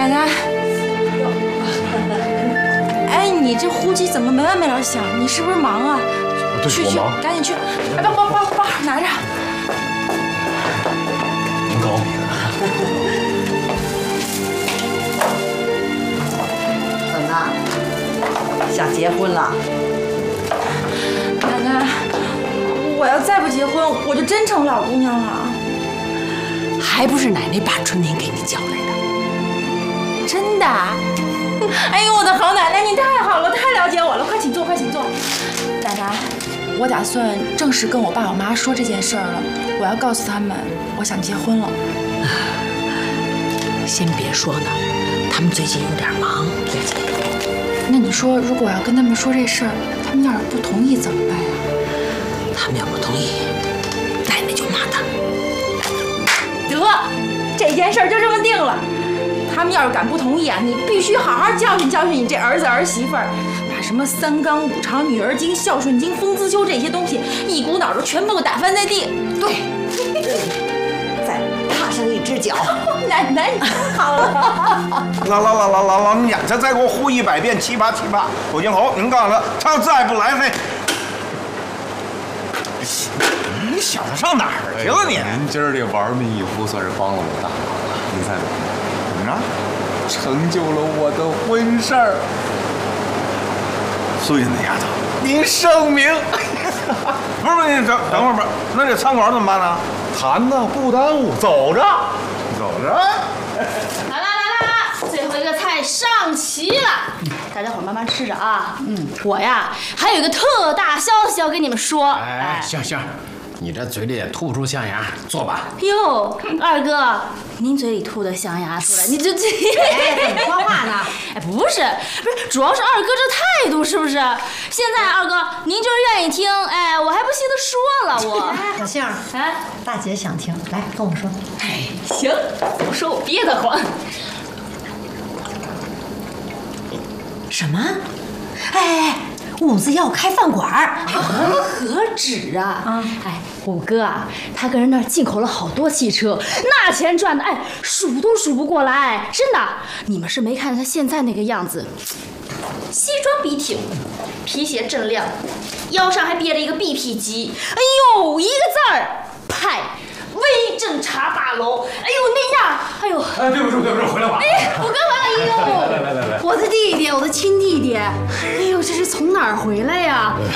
奶，哎，你这呼机怎么没完没了响？你是不是忙啊？ 对，我忙， 赶紧去，哎，包拿着。 您高。 怎么，想结婚了？ 奶奶，我要再不结婚，我就真成老姑娘了。 还不是奶奶把春天给你叫来的？ 真的？哎呦，我的好奶奶，你太好了，太了解我了，快请坐，快请坐。奶奶，我打算正式跟我爸我妈说这件事儿了，我要告诉他们我想结婚了。 先别说呢，他们最近有点忙，别急。 那你说，如果我要跟他们说这事儿，他们要是不同意怎么办呀？ 他们要不同意，奶奶就骂他。 得，这件事儿就这么定了。他们要是敢不同意啊，你必须好好教训教训你这儿子儿媳妇儿，把什么三纲五常、女儿经、孝顺经、风姿秋这些东西一股脑的全部打翻在地。 对，再踏上一只脚。 奶奶，你太好了。 老娘家再给我呼100遍七八，口镜猴，您告诉他，他要再不来嘿。你小子上哪儿去了你？ 您今儿这玩命一呼，算是帮了我大忙了。您猜怎么着？成就了我的婚事儿。 苏云那丫头， 您圣明。 不是你等会儿吧，那这餐馆怎么办呢？ 谈呢，不耽误，走着。 来，最后一个菜上齐了，大家伙慢慢吃着啊。我呀还有一个特大消息要跟你们说。 哎，行，你这嘴里也吐不出象牙，坐吧。 哟，二哥，您嘴里吐的象牙出来，你这怎么说话呢？ 哎，不是，主要是二哥这态度是不是？现在二哥您就是愿意听，哎，我还不稀得说了我。 小杏儿， 哎， 大姐想听，来跟我说。 哎，行，我说我憋得慌。 什么？哎，五子要开饭馆儿， 何止啊！哎，虎哥啊，他跟人那儿进口了好多汽车，那钱赚的，哎，数都数不过来，真的。你们是没看他现在那个样子，西装笔挺，皮鞋锃亮，腰上还别了一个 BP 机，哎呦，一个字儿派。威震茶大楼，哎呦那样，哎呦， 哎，对不住，回来晚了。 哎，虎哥回来，哎呦， 来， 我的弟弟，我的亲弟弟，哎呦，这是从哪儿回来呀？